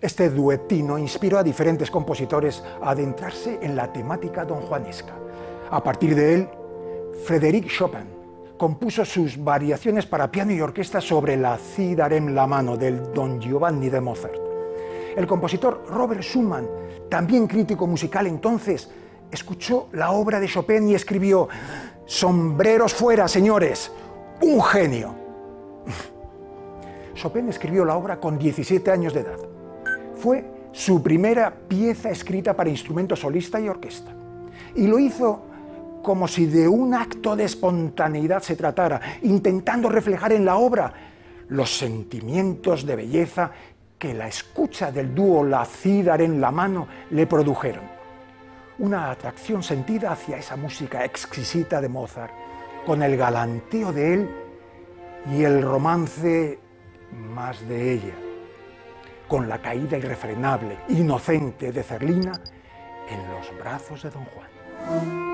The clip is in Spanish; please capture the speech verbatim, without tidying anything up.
Este duetino inspiró a diferentes compositores a adentrarse en la temática donjuanesca. A partir de él, Frédéric Chopin compuso sus variaciones para piano y orquesta sobre la Ci darem la mano del Don Giovanni de Mozart. El compositor Robert Schumann, también crítico musical entonces, escuchó la obra de Chopin y escribió: «Sombreros fuera, señores, un genio». Chopin escribió la obra con diecisiete años de edad. Fue su primera pieza escrita para instrumento solista y orquesta. Y lo hizo como si de un acto de espontaneidad se tratara, intentando reflejar en la obra los sentimientos de belleza que la escucha del dúo La Ci darem la mano le produjeron. Una atracción sentida hacia esa música exquisita de Mozart, con el galanteo de él y el romance más de ella, con la caída irrefrenable, inocente de Zerlina en los brazos de Don Juan.